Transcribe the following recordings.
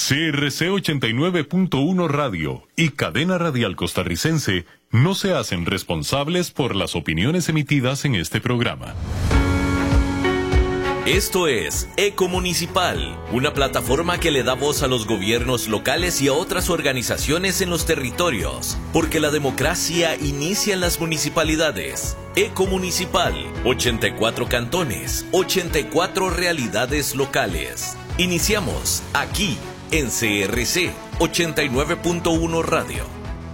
CRC 89.1 Radio y Cadena Radial Costarricense no se hacen responsables por las opiniones emitidas en este programa. Esto es Ecomunicipal, una plataforma que le da voz a los gobiernos locales y a otras organizaciones en los territorios, porque la democracia inicia en las municipalidades. Ecomunicipal, 84 cantones, 84 realidades locales. Iniciamos aquí en CRC 89.1 Radio.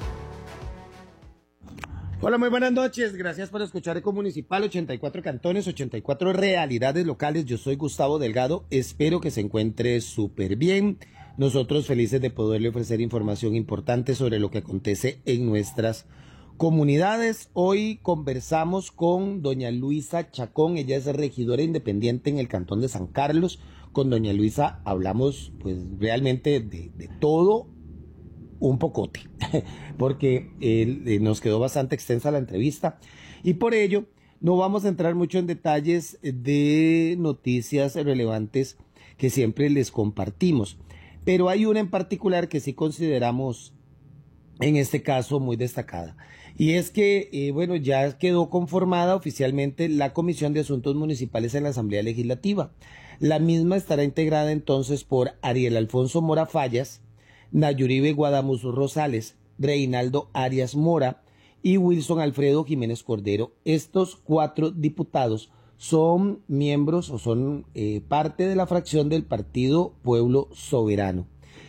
Hola, muy buenas noches. Gracias por escuchar Ecomunicipal, 84 cantones, 84 realidades locales. Yo soy Gustavo Delgado. Espero que se encuentre súper bien. Nosotros felices de poderle ofrecer información importante sobre lo que acontece en nuestras comunidades. Hoy conversamos con doña Luisa Chacón. Ella es regidora independiente en el cantón de San Carlos. Con doña Luisa hablamos pues realmente de todo un pocote, porque nos quedó bastante extensa la entrevista y por ello no vamos a entrar mucho en detalles de noticias relevantes que siempre les compartimos, pero hay una en particular que sí consideramos en este caso muy destacada, y es que bueno, ya quedó conformada oficialmente la Comisión de Asuntos Municipales en la Asamblea Legislativa. La misma estará integrada entonces por Ariel Alfonso Mora Fallas, Nayuribe Guadamus Rosales, Reinaldo Arias Mora y Wilson Alfredo Jiménez Cordero. Estos 4 diputados son miembros o son parte de la fracción del Partido Pueblo Soberano.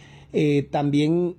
También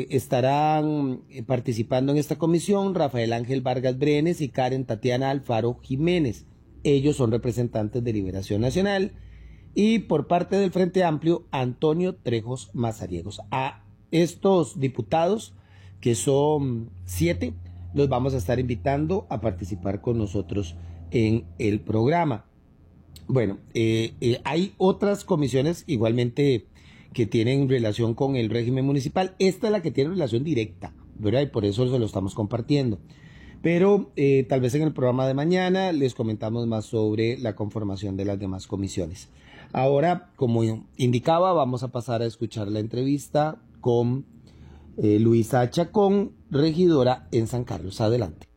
estarán participando en esta comisión Rafael Ángel Vargas Brenes y Karen Tatiana Alfaro Jiménez. Ellos son representantes de Liberación Nacional. Y por parte del Frente Amplio, Antonio Trejos Mazariegos. A estos diputados, que son 7, los vamos a estar invitando a participar con nosotros en el programa. Bueno, hay otras comisiones igualmente que tienen relación con el régimen municipal. Esta es la que tiene relación directa, ¿verdad? Y por eso se lo estamos compartiendo. Pero tal vez en el programa de mañana les comentamos más sobre la conformación de las demás comisiones. Ahora, como indicaba, vamos a pasar a escuchar la entrevista con Luisa Chacón, regidora en San Carlos. Adelante.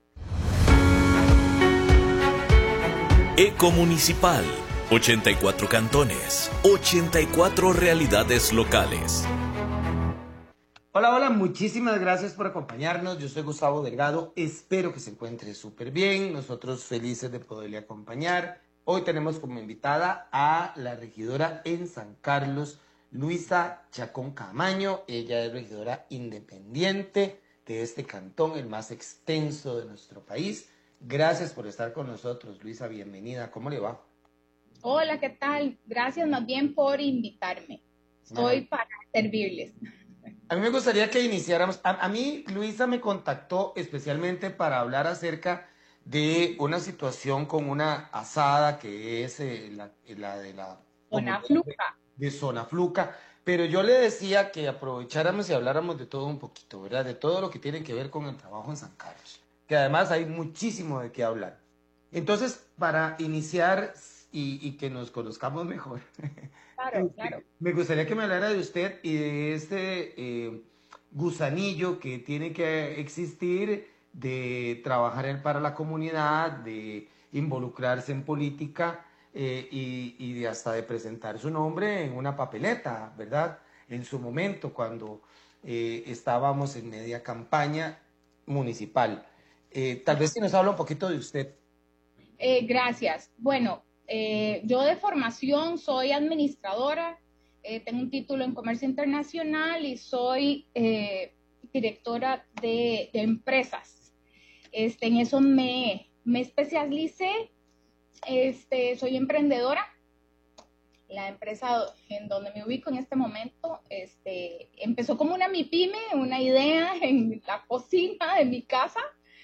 Ecomunicipal, 84 cantones, 84 realidades locales. Hola, hola, muchísimas gracias por acompañarnos. Yo soy Gustavo Delgado. Espero que se encuentre súper bien. Nosotros felices de poderle acompañar. Hoy tenemos como invitada a la regidora en San Carlos, Luisa Chacón Camaño. Ella es regidora independiente de este cantón, el más extenso de nuestro país. Gracias por estar con nosotros, Luisa, bienvenida. ¿Cómo le va? Hola, ¿qué tal? Gracias más bien por invitarme. Estoy para servirles. A mí me gustaría que iniciáramos. A mí, Luisa me contactó especialmente para hablar acerca de una situación con una asada que es la de la Zona Fluca. De Zona Fluca, pero yo le decía que aprovecháramos y habláramos de todo un poquito, ¿verdad? De todo lo que tiene que ver con el trabajo en San Carlos, que además hay muchísimo de qué hablar. Entonces, para iniciar y que nos conozcamos mejor, claro. Me gustaría que me hablara de usted y de este gusanillo que tiene que existir de trabajar para la comunidad, de involucrarse en política y de hasta de presentar su nombre en una papeleta, ¿verdad? En su momento, cuando estábamos en media campaña municipal. Tal vez si nos habla un poquito de usted. Gracias. Bueno, yo de formación soy administradora, tengo un título en comercio internacional y soy directora de empresas. En eso me especialicé. Soy emprendedora. La empresa en donde me ubico en este momento empezó como una MIPYME, una idea en la cocina de mi casa.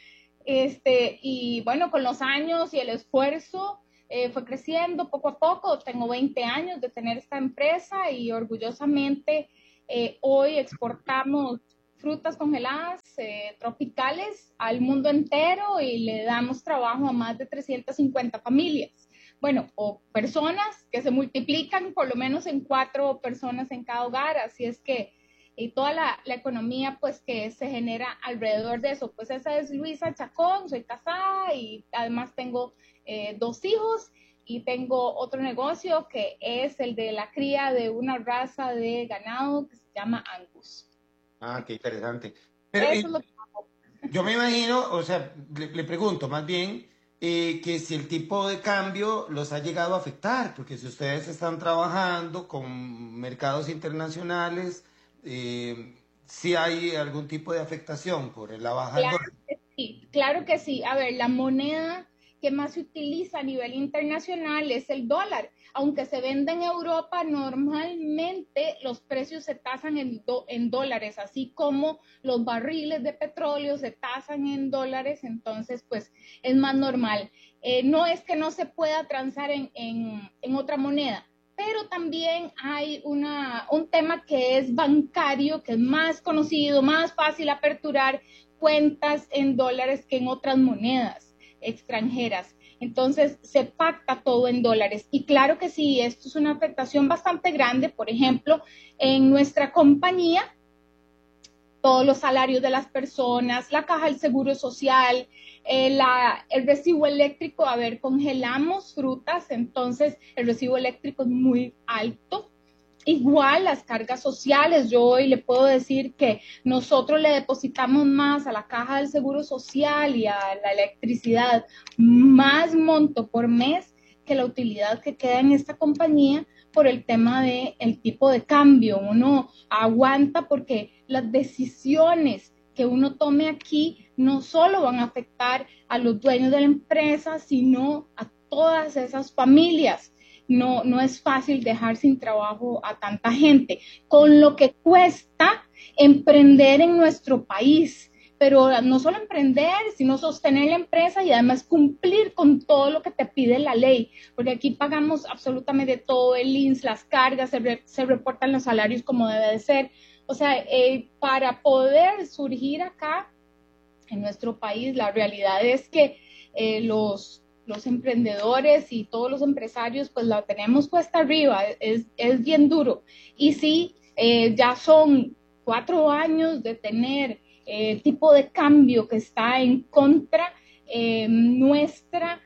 Y bueno, con los años y el esfuerzo fue creciendo poco a poco. Tengo 20 años de tener esta empresa y orgullosamente hoy exportamos frutas congeladas tropicales al mundo entero y le damos trabajo a más de 350 familias. bueno, o personas que se multiplican por lo menos en 4 personas en cada hogar, así es que y toda la economía pues que se genera alrededor de eso. Pues esa es Luisa Chacón, soy casada y además tengo 2 hijos y tengo otro negocio que es el de la cría de una raza de ganado que se llama Angus. Ah, qué interesante. Pero Eso es lo que hago. yo me imagino, o sea, le pregunto más bien que si el tipo de cambio los ha llegado a afectar, porque si ustedes están trabajando con mercados internacionales, si hay algún tipo de afectación por la baja del Claro dólar. que sí, claro que sí. A ver, la moneda que más se utiliza a nivel internacional es el dólar. Aunque se vende en Europa, normalmente los precios se tasan en dólares, así como los barriles de petróleo se tasan en dólares, entonces pues es más normal. No es que no se pueda transar en otra moneda, pero también hay un tema que es bancario, que es más conocido, más fácil aperturar cuentas en dólares que en otras monedas extranjeras. Entonces se pacta todo en dólares. Y claro que sí, esto es una afectación bastante grande. Por ejemplo, en nuestra compañía, todos los salarios de las personas, la caja del seguro social, el recibo eléctrico, a ver, congelamos frutas, entonces el recibo eléctrico es muy alto. Igual las cargas sociales, yo hoy le puedo decir que nosotros le depositamos más a la caja del seguro social y a la electricidad, más monto por mes que la utilidad que queda en esta compañía por el tema del tipo de cambio. Uno aguanta porque las decisiones que uno tome aquí no solo van a afectar a los dueños de la empresa, sino a todas esas familias. No es fácil dejar sin trabajo a tanta gente, con lo que cuesta emprender en nuestro país, pero no solo emprender, sino sostener la empresa y además cumplir con todo lo que te pide la ley, porque aquí pagamos absolutamente todo, el INSS, las cargas, se reportan los salarios como debe de ser. O sea, para poder surgir acá en nuestro país, la realidad es que los emprendedores y todos los empresarios, pues la tenemos cuesta arriba, es bien duro. Y sí, ya son 4 años de tener tipo de cambio que está en contra nuestra,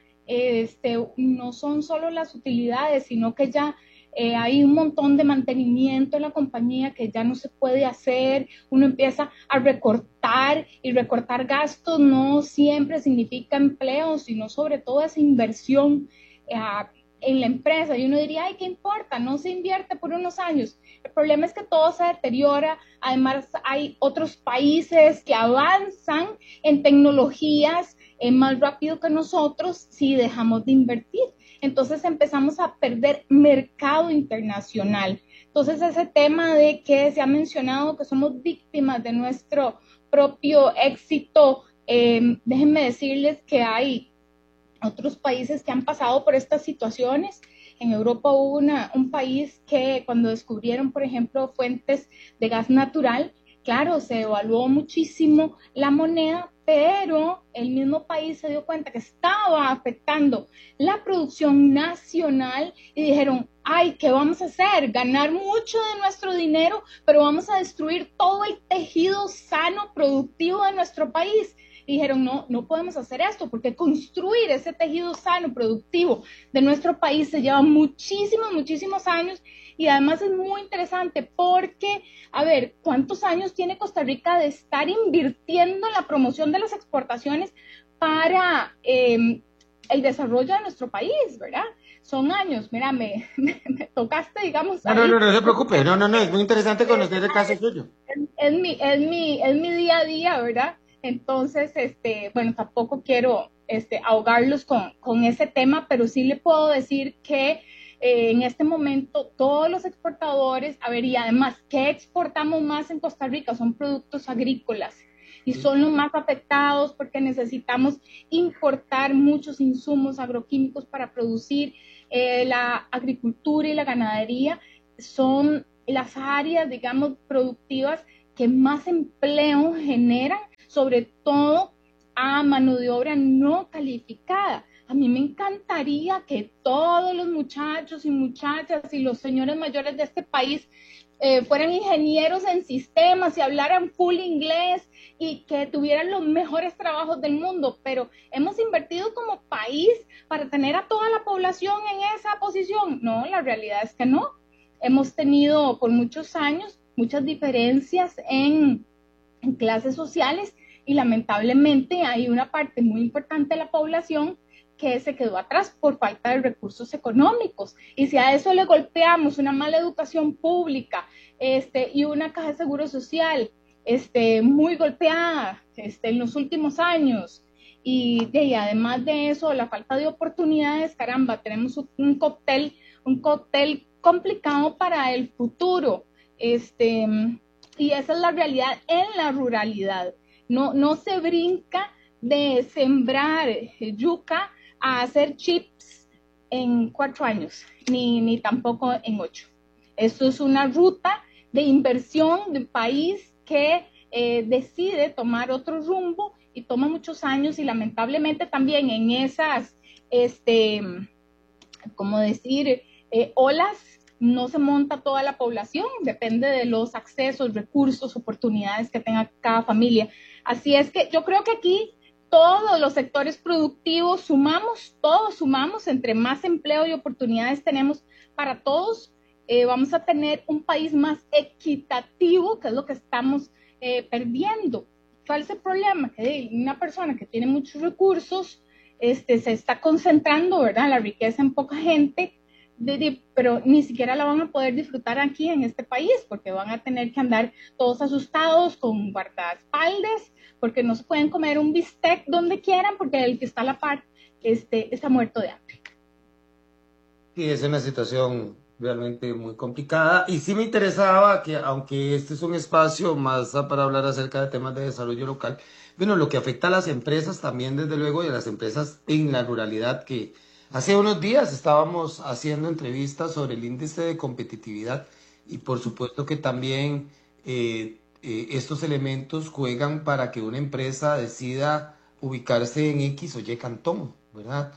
no son solo las utilidades, sino que ya hay un montón de mantenimiento en la compañía que ya no se puede hacer, uno empieza a recortar y recortar gastos no siempre significa empleo, sino sobre todo esa inversión en la empresa y uno diría, ay, ¿qué importa? No se invierte por unos años. El problema es que todo se deteriora, además hay otros países que avanzan en tecnologías más rápido que nosotros si dejamos de invertir. Entonces empezamos a perder mercado internacional. Entonces ese tema de que se ha mencionado que somos víctimas de nuestro propio éxito, déjenme decirles que hay otros países que han pasado por estas situaciones. En Europa hubo un país que cuando descubrieron, por ejemplo, fuentes de gas natural, claro, se evaluó muchísimo la moneda, pero el mismo país se dio cuenta que estaba afectando la producción nacional y dijeron, ay, ¿qué vamos a hacer? Ganar mucho de nuestro dinero, pero vamos a destruir todo el tejido sano, productivo de nuestro país. Y dijeron, no podemos hacer esto, porque construir ese tejido sano, productivo de nuestro país se lleva muchísimos años y además es muy interesante porque, a ver, ¿cuántos años tiene Costa Rica de estar invirtiendo en la promoción de las exportaciones para el desarrollo de nuestro país, verdad? Son años, mira, me tocaste, digamos. No se preocupe, no, es muy interesante conocer el caso suyo. Es mi día a día, ¿verdad? Entonces, bueno, tampoco quiero ahogarlos con ese tema, pero sí le puedo decir que en este momento todos los exportadores, a ver, y además, ¿qué exportamos más en Costa Rica? Son productos agrícolas y son los más afectados porque necesitamos importar muchos insumos agroquímicos para producir. La agricultura y la ganadería son las áreas, digamos, productivas que más empleo generan, sobre todo a mano de obra no calificada. A mí me encantaría que todos los muchachos y muchachas y los señores mayores de este país fueran ingenieros en sistemas y hablaran full inglés y que tuvieran los mejores trabajos del mundo, pero hemos invertido como país para tener a toda la población en esa posición. No, la realidad es que no. Hemos tenido por muchos años muchas diferencias en clases sociales y lamentablemente hay una parte muy importante de la población que se quedó atrás por falta de recursos económicos. Y si a eso le golpeamos una mala educación pública y una caja de seguro social muy golpeada en los últimos años, y además de eso, la falta de oportunidades, caramba, tenemos un cóctel complicado para el futuro. Y esa es la realidad en la ruralidad. No se brinca de sembrar yuca a hacer chips en 4 años, ni tampoco en 8. Esto es una ruta de inversión de un país que decide tomar otro rumbo y toma muchos años, y lamentablemente también en esas, olas no se monta toda la población, depende de los accesos, recursos, oportunidades que tenga cada familia. Así es que yo creo que aquí todos los sectores productivos todos sumamos, entre más empleo y oportunidades tenemos para todos, vamos a tener un país más equitativo, que es lo que estamos perdiendo. ¿Cuál es el problema? Que una persona que tiene muchos recursos se está concentrando, ¿verdad?, la riqueza en poca gente, pero ni siquiera la van a poder disfrutar aquí en este país, porque van a tener que andar todos asustados con guardaespaldas, porque no se pueden comer un bistec donde quieran, porque el que está a la par está muerto de hambre. Sí, es una situación realmente muy complicada, y sí me interesaba que, aunque este es un espacio más para hablar acerca de temas de desarrollo local, bueno, lo que afecta a las empresas también, desde luego, y a las empresas en la ruralidad, que hace unos días estábamos haciendo entrevistas sobre el índice de competitividad, y por supuesto que también estos elementos juegan para que una empresa decida ubicarse en X o Y cantón, ¿verdad?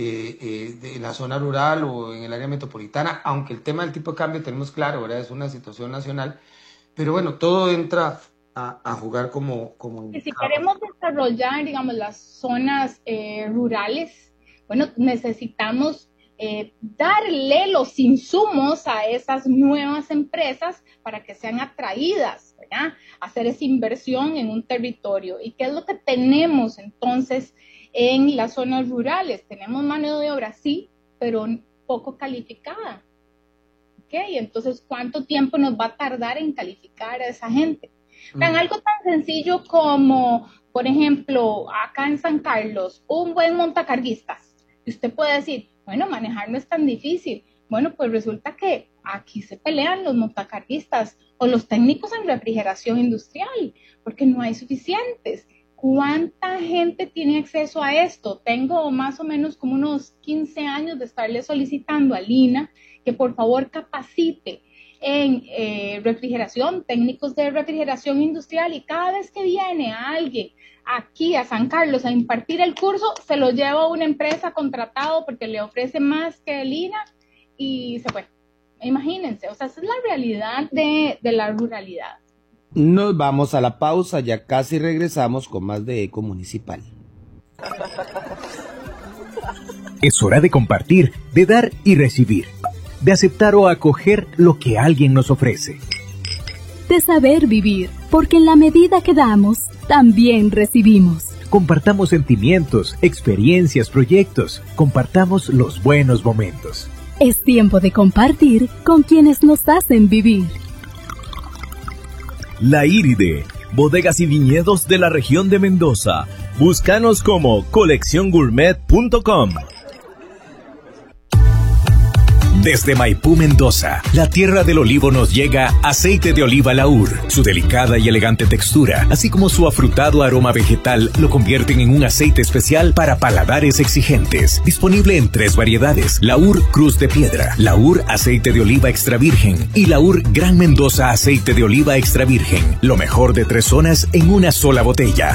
En la zona rural o en el área metropolitana, aunque el tema del tipo de cambio tenemos claro, ¿verdad? Es una situación nacional, pero bueno, todo entra a jugar como si queremos desarrollar, digamos, las zonas rurales, bueno, necesitamos darle los insumos a esas nuevas empresas para que sean atraídas, ¿verdad?, hacer esa inversión en un territorio. ¿Y qué es lo que tenemos entonces en las zonas rurales? Tenemos mano de obra, sí, pero poco calificada. ¿Ok? Entonces, ¿cuánto tiempo nos va a tardar en calificar a esa gente? Vean, algo tan sencillo como, por ejemplo, acá en San Carlos, un buen montacarguistas. Y usted puede decir, bueno, manejar no es tan difícil. Bueno, pues resulta que aquí se pelean los montacarguistas o los técnicos en refrigeración industrial, porque no hay suficientes. ¿Cuánta gente tiene acceso a esto? Tengo más o menos como unos 15 años de estarle solicitando al INAH que por favor capacite en refrigeración, técnicos de refrigeración industrial, y cada vez que viene alguien aquí a San Carlos a impartir el curso, se lo lleva a una empresa contratado porque le ofrece más que el INAH y se fue. Imagínense, o sea, esa es la realidad de la ruralidad. Nos vamos a la pausa, ya casi regresamos con más de Eco Municipal. Es hora de compartir, de dar y recibir, de aceptar o acoger lo que alguien nos ofrece. De saber vivir, porque en la medida que damos, también recibimos. Compartamos sentimientos, experiencias, proyectos. Compartamos los buenos momentos. Es tiempo de compartir con quienes nos hacen vivir. La Iride, bodegas y viñedos de la región de Mendoza. Búscanos como colecciongourmet.com. Desde Maipú, Mendoza, la tierra del olivo, nos llega aceite de oliva Laur. Su delicada y elegante textura, así como su afrutado aroma vegetal, lo convierten en un aceite especial para paladares exigentes. Disponible en 3 variedades: Laur Cruz de Piedra, Laur aceite de oliva extra virgen y Laur Gran Mendoza aceite de oliva extra virgen. Lo mejor de 3 zonas en una sola botella.